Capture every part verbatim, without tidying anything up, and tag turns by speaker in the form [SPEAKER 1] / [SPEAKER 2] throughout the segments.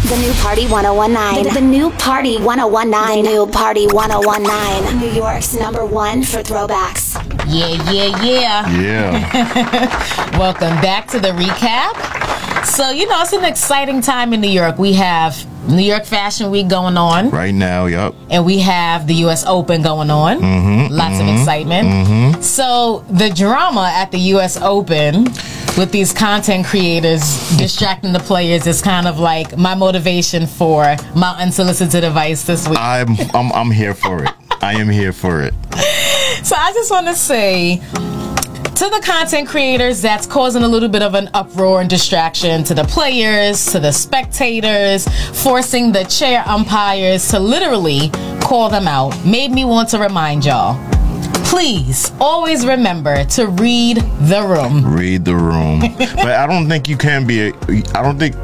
[SPEAKER 1] The new Party one oh one nine. The, the new Party one oh one nine. The new Party one oh one nine. New York's number one for throwbacks.
[SPEAKER 2] Yeah, yeah, yeah.
[SPEAKER 3] Yeah.
[SPEAKER 2] Welcome back to the recap. So, you know, it's an exciting time in New York. We have New York Fashion Week going on.
[SPEAKER 3] Right now, yup.
[SPEAKER 2] And we have the U S Open going on.
[SPEAKER 3] Mm-hmm,
[SPEAKER 2] Lots
[SPEAKER 3] mm-hmm,
[SPEAKER 2] of excitement.
[SPEAKER 3] Mm-hmm.
[SPEAKER 2] So, the drama at the U S Open with these content creators distracting the players is kind of like my motivation for my unsolicited advice this week.
[SPEAKER 3] I'm I'm I'm here for it. I am here for it.
[SPEAKER 2] So I just want to say to the content creators that's causing a little bit of an uproar and distraction, to the players, to the spectators, forcing the chair umpires to literally call them out, made me want to remind y'all, please always remember to read the room.
[SPEAKER 3] Read the room. But I don't think you can be a, I don't think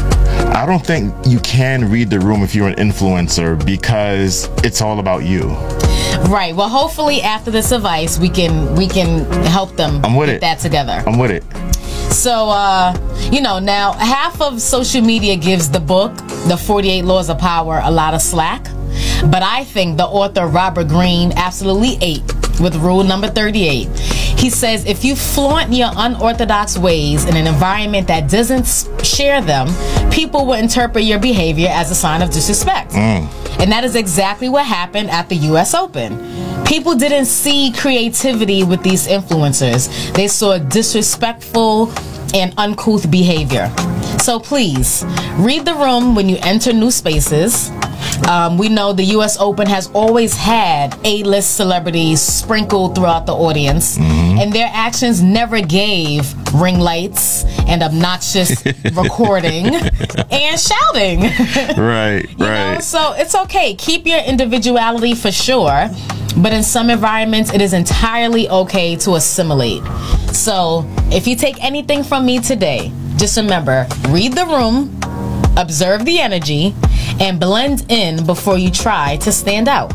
[SPEAKER 3] I don't think you can read the room if you're an influencer, because it's all about you.
[SPEAKER 2] Right. Well, hopefully after this advice, we can we can help them
[SPEAKER 3] I'm with
[SPEAKER 2] get
[SPEAKER 3] it.
[SPEAKER 2] that together.
[SPEAKER 3] I'm with it.
[SPEAKER 2] So, uh, you know, now half of social media gives the book, The forty-eight Laws of Power, a lot of slack. But I think the author Robert Greene absolutely ate with rule number thirty-eight. He says if you flaunt your unorthodox ways in an environment that doesn't share them, people will interpret your behavior as a sign of disrespect.
[SPEAKER 3] Mm.
[SPEAKER 2] And that is exactly what happened at the U S Open. People didn't see creativity with these influencers. They saw disrespectful and uncouth behavior. So please, read the room when you enter new spaces. Um, we know the U S Open has always had A-list celebrities sprinkled throughout the audience, mm-hmm. and their actions never gave ring lights and obnoxious recording and shouting.
[SPEAKER 3] Right,
[SPEAKER 2] you
[SPEAKER 3] right.
[SPEAKER 2] know? So it's okay. Keep your individuality for sure, but in some environments, it is entirely okay to assimilate. So if you take anything from me today, just remember, read the room, observe the energy, and blend in before you try to stand out.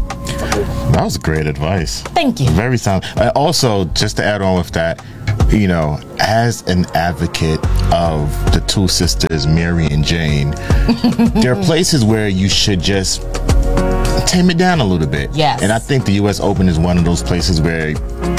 [SPEAKER 3] That was great advice.
[SPEAKER 2] Thank you.
[SPEAKER 3] Very sound. Uh, also, just to add on with that, you know, as an advocate of the two sisters, Mary and Jane, there are places where you should just tame it down a little bit.
[SPEAKER 2] Yes.
[SPEAKER 3] And I think the U S Open is one of those places where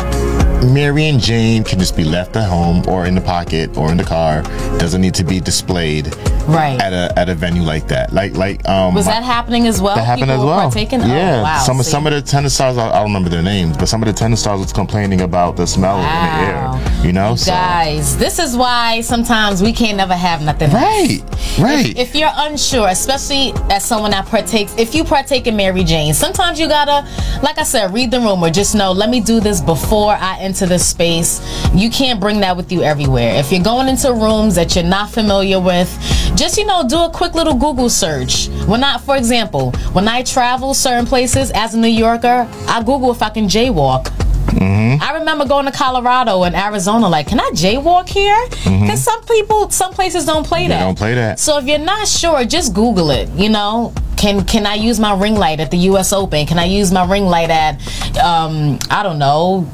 [SPEAKER 3] Mary and Jane can just be left at home or in the pocket or in the car. Doesn't need to be displayed
[SPEAKER 2] right
[SPEAKER 3] at a at a venue like that. Like like um
[SPEAKER 2] was
[SPEAKER 3] my,
[SPEAKER 2] that happening as well?
[SPEAKER 3] That happened
[SPEAKER 2] People
[SPEAKER 3] as well.
[SPEAKER 2] Partaking?
[SPEAKER 3] Yeah.
[SPEAKER 2] Oh, wow.
[SPEAKER 3] Some
[SPEAKER 2] See?
[SPEAKER 3] some of the tennis stars, I, I don't remember their names, but some of the tennis stars was complaining about the smell
[SPEAKER 2] wow.
[SPEAKER 3] in the air. You know,
[SPEAKER 2] you
[SPEAKER 3] so.
[SPEAKER 2] guys, this is why sometimes we can't never have nothing.
[SPEAKER 3] Right.
[SPEAKER 2] Else.
[SPEAKER 3] Right.
[SPEAKER 2] If, if you're unsure, especially as someone that partakes, if you partake in Mary Jane, sometimes you gotta, like I said, read the room or just know, let me do this before I enter this space. You can't bring that with you everywhere. If you're going into rooms that you're not familiar with, just, you know, do a quick little Google search. When I, for example, when I travel certain places as a New Yorker, I Google if I can jaywalk. Mm-hmm. I remember going to Colorado and Arizona, like, can I jaywalk here? Because mm-hmm. some people, some places don't play that.
[SPEAKER 3] They don't play that.
[SPEAKER 2] So if you're not sure, just Google it. You know, can can I use my ring light at the U S Open? Can I use my ring light at, um, I don't know,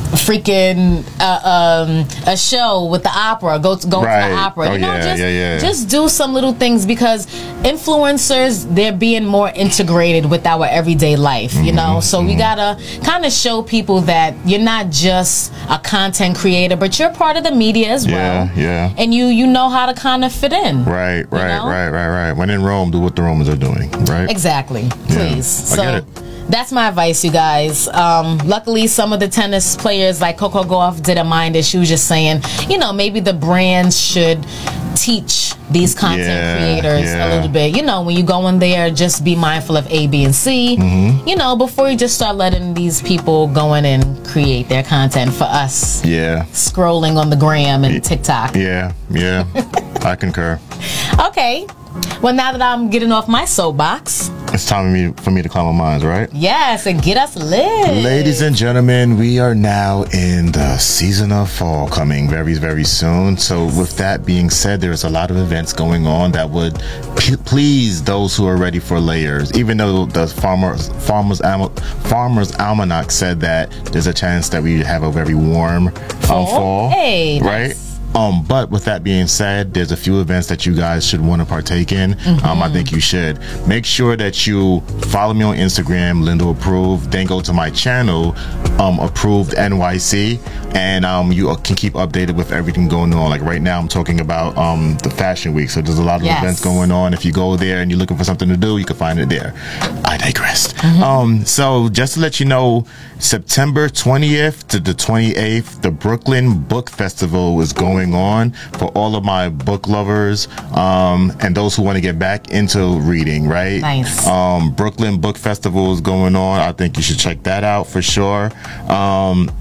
[SPEAKER 2] freaking uh, um, a show with the opera, go to go
[SPEAKER 3] right.
[SPEAKER 2] to the opera.
[SPEAKER 3] Oh,
[SPEAKER 2] you know,
[SPEAKER 3] yeah,
[SPEAKER 2] just
[SPEAKER 3] yeah, yeah.
[SPEAKER 2] just do some little things, because influencers, they're being more integrated with our everyday life, you mm-hmm, know. So mm-hmm. we gotta kind of show people that you're not just a content creator, but you're part of the media as well.
[SPEAKER 3] Yeah, yeah.
[SPEAKER 2] And you you know how to kind of fit in.
[SPEAKER 3] Right, right,
[SPEAKER 2] know?
[SPEAKER 3] right, right, right. When in Rome, do what the Romans are doing. Right.
[SPEAKER 2] Exactly. Please.
[SPEAKER 3] Yeah,
[SPEAKER 2] so.
[SPEAKER 3] I get it.
[SPEAKER 2] That's my advice, you guys. Um, luckily, some of the tennis players like Coco Gauff didn't mind it. She was just saying, you know, maybe the brands should teach these content
[SPEAKER 3] yeah,
[SPEAKER 2] creators
[SPEAKER 3] yeah.
[SPEAKER 2] a little bit. You know, when you go in there, just be mindful of A, B, and C, mm-hmm. you know, before you just start letting these people go in and create their content for us.
[SPEAKER 3] Yeah.
[SPEAKER 2] Scrolling on the gram and TikTok.
[SPEAKER 3] Yeah, yeah. I concur.
[SPEAKER 2] Okay. Well, now that I'm getting off my soapbox,
[SPEAKER 3] it's time for me, for me to climb my minds, right?
[SPEAKER 2] Yes, and get us lit.
[SPEAKER 3] Ladies and gentlemen, we are now in the season of fall, coming very, very soon. So with that being said, there's a lot of events going on that would p- please those who are ready for layers. Even though the farmers, farmers, Am- farmers Almanac said that there's a chance that we have a very warm um, fall,
[SPEAKER 2] hey,
[SPEAKER 3] right?
[SPEAKER 2] nice.
[SPEAKER 3] Um, but with that being said, there's a few events that you guys should want to partake in. Mm-hmm. Um, I think you should. Make sure that you follow me on Instagram, Lindo Approved. Then go to my channel, um, Approved N Y C, and um, you can keep updated with everything going on. Like right now, I'm talking about um, the Fashion Week, so there's a lot of
[SPEAKER 2] yes.
[SPEAKER 3] events going on. If you go there and you're looking for something to do, you can find it there. I digress. Mm-hmm. Um, so just to let you know, September twentieth to the twenty-eighth, the Brooklyn Book Festival is going on for all of my book lovers um, and those who want to get back into reading, right?
[SPEAKER 2] Nice.
[SPEAKER 3] Um, Brooklyn Book Festival is going on. I think you should check that out for sure. Um,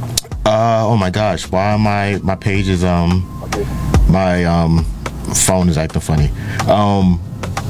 [SPEAKER 3] uh, oh my gosh, why am I, my page is, um, my um, phone is acting funny. Um,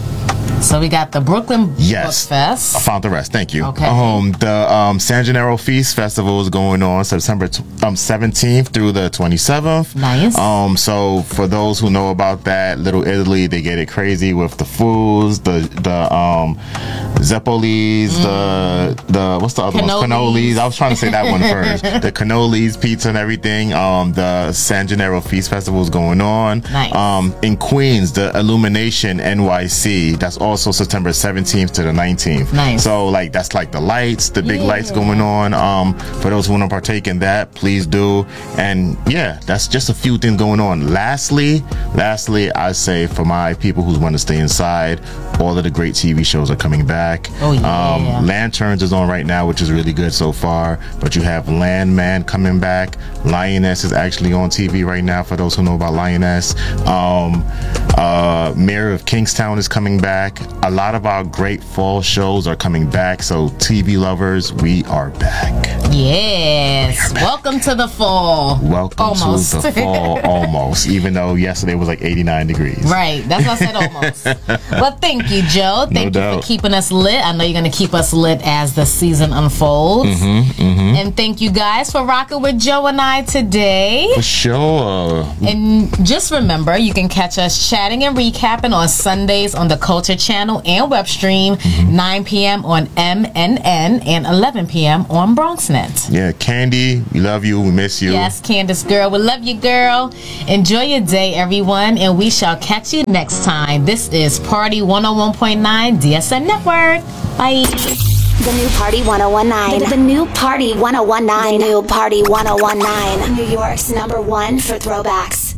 [SPEAKER 2] So we got the Brooklyn
[SPEAKER 3] yes.
[SPEAKER 2] Book Fest.
[SPEAKER 3] I found the rest. Thank you.
[SPEAKER 2] Okay.
[SPEAKER 3] Um, the um, San Gennaro Feast Festival is going on September t- um, seventeenth through the twenty-seventh.
[SPEAKER 2] Nice.
[SPEAKER 3] Um, so for those who know about that, Little Italy, they get it crazy with the foods, the the um, Zeppolis, mm. the the what's the other
[SPEAKER 2] Cannolis.
[SPEAKER 3] ones? Cannolis. I was trying to say that one first. The cannolis, pizza, and everything. Um, the San Gennaro Feast Festival is going on.
[SPEAKER 2] Nice.
[SPEAKER 3] Um, in Queens, the Illumination N Y C. That's also September seventeenth to the nineteenth.
[SPEAKER 2] Nice.
[SPEAKER 3] So like that's like the lights, the big
[SPEAKER 2] yeah.
[SPEAKER 3] lights going on. Um, for those who want to partake in that, please do. And yeah, that's just a few things going on. Lastly, lastly, I say for my people who want to stay inside, all of the great T V shows are coming back.
[SPEAKER 2] Oh yeah.
[SPEAKER 3] Um, Lanterns is on right now, which is really good so far. But you have Landman coming back. Lioness is actually on T V right now. For those who know about Lioness, um, uh, Mayor of Kingstown is coming back. A lot of our great fall shows are coming back. So T V lovers, we are back.
[SPEAKER 2] Yes. Back. Welcome to the fall.
[SPEAKER 3] Welcome
[SPEAKER 2] almost.
[SPEAKER 3] to the fall. Almost. Even though yesterday was like eighty-nine degrees.
[SPEAKER 2] Right. That's why I said almost. Well, thank you, Joe. Thank
[SPEAKER 3] no
[SPEAKER 2] you
[SPEAKER 3] doubt.
[SPEAKER 2] for keeping us lit. I know you're going to keep us lit as the season unfolds.
[SPEAKER 3] Mm-hmm, mm-hmm.
[SPEAKER 2] And thank you guys for rocking with Joe and I today.
[SPEAKER 3] For sure.
[SPEAKER 2] And just remember, you can catch us chatting and recapping on Sundays on the Culture Channel and web stream, mm-hmm. nine p.m. on M N N and eleven p.m. on BronxNet.
[SPEAKER 3] Yeah, Candy, we love you. We miss you.
[SPEAKER 2] Yes, Candace girl. We love you, girl. Enjoy your day, everyone, and we shall catch you next time. This is Party one oh one point nine D S N Network. Bye.
[SPEAKER 1] The new Party one oh one nine. The, the new Party one oh one nine. The new Party one oh one nine. New York's number one for throwbacks.